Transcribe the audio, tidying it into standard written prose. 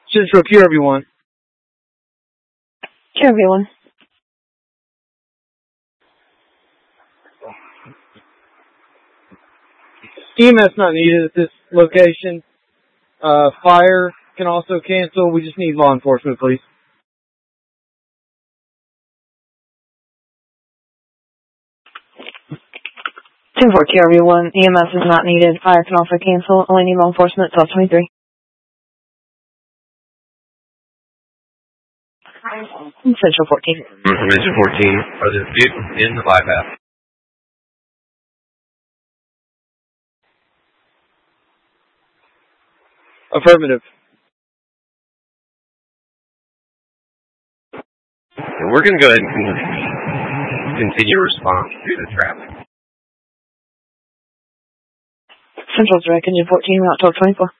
Central QRV1. QRV1. EMS not needed at this location. Fire can also cancel. We just need law enforcement, please. 2-4 QRV1. EMS is not needed. Fire can also cancel. Only need law enforcement. 1223. Central 14. Central 14. Are there vehicles in the bypass? Affirmative. And we're going to go ahead and continue response to the traffic. Central Direct Engine 14, Route 1224.